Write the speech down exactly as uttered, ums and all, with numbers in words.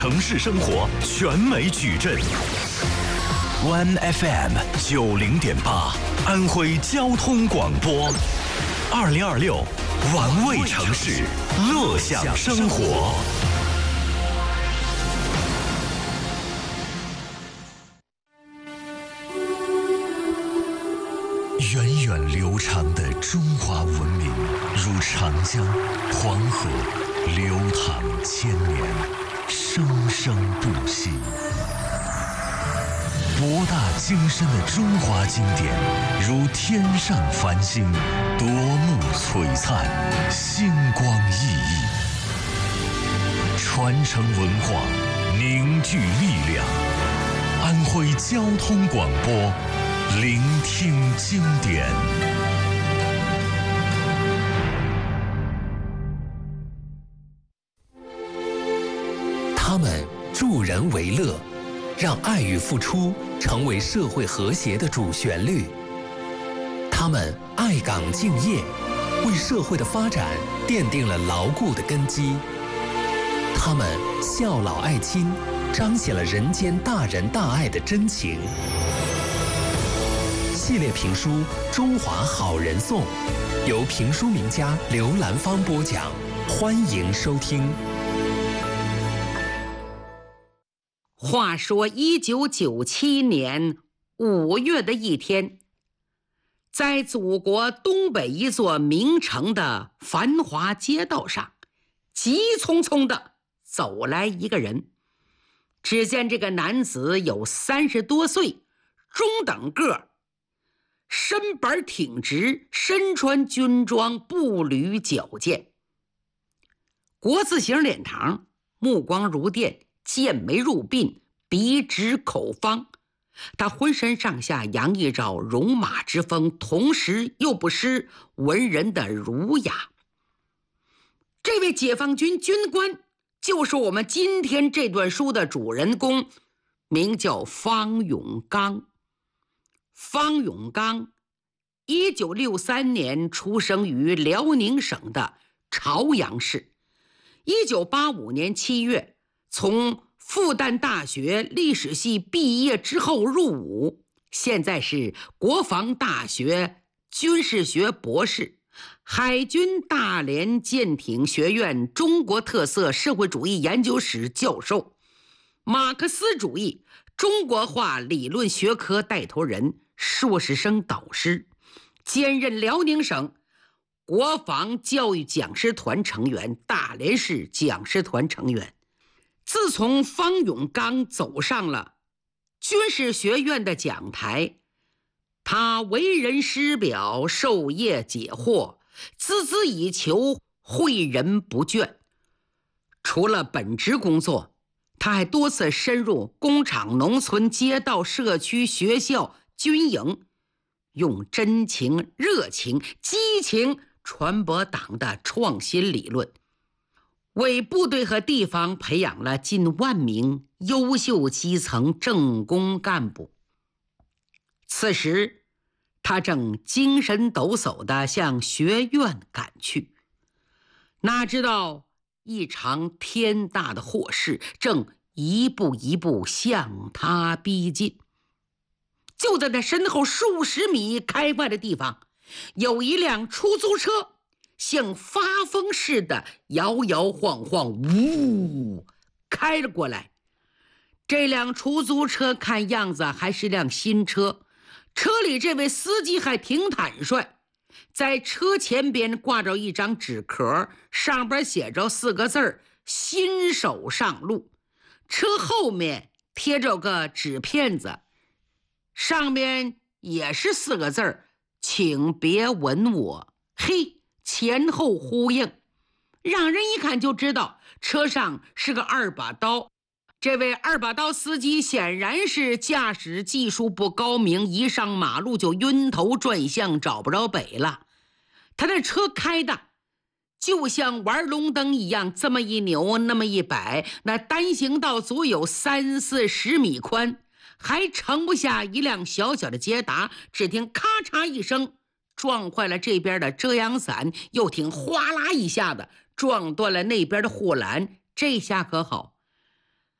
城市生活全美矩阵 ，One F M 九零点八，安徽交通广播，二零二六，玩味城市，乐享生活。源远流长的中华文明，如长江、黄河，流淌千年，生生不息。博大精深的中华经典，如天上繁星，夺目璀璨，星光熠熠。传承文化，凝聚力量。安徽交通广播，聆听经典。他们助人为乐，让爱与付出成为社会和谐的主旋律。他们爱岗敬业，为社会的发展奠定了牢固的根基。他们孝老爱亲，彰显了人间大仁大爱的真情。系列评书《中华好人颂》，由评书名家刘兰芳播讲，欢迎收听。 话说一九九七年五月的一天，在祖国东北一座名城的繁华街道上，急匆匆地走来一个人。只见这个男子有三十多岁，中等个儿，身板挺直，身穿军装，步履矫健，国字形脸庞，目光如电，剑眉入鬓，鼻直口方。他浑身上下洋溢着戎马之风，同时又不失文人的儒雅。这位解放军军官就是我们今天这段书的主人公，名叫方永刚。方永刚一九六三年出生于辽宁省的朝阳市。一九八五年七月从复旦大学历史系毕业之后入伍，现在是国防大学军事学博士，海军大连舰艇学院中国特色社会主义研究室教授，马克思主义中国化理论学科带头人，硕士生导师，兼任辽宁省国防教育讲师团成员，大连市讲师团成员。自从方永刚走上了军事学院的讲台，他为人师表，授业解惑，孜孜以求，诲人不倦。除了本职工作，他还多次深入工厂、农村、街道、社区、学校、军营，用真情、热情、激情传播党的创新理论，为部队和地方培养了近万名优秀基层政工干部。此时他正精神抖擞地向学院赶去，哪知道一场天大的祸事正一步一步向他逼近。就在他身后数十米开外的地方，有一辆出租车像发疯似的摇摇晃晃，呜，开了过来。这辆出租车看样子还是辆新车，车里这位司机还挺坦率，在车前边挂着一张纸壳，上边写着四个字儿：新手上路。车后面贴着个纸片子，上面也是四个字儿：请别吻我。嘿，前后呼应，让人一看就知道车上是个二把刀。这位二把刀司机显然是驾驶技术不高明，一上马路就晕头转向，找不着北了。他的车开的就像玩龙灯一样，这么一扭那么一摆，那单行道足有三四十米宽，还盛不下一辆小小的捷达。只听咔嚓一声，撞坏了这边的遮阳伞，又听哗啦一下子撞断了那边的护栏。这下可好，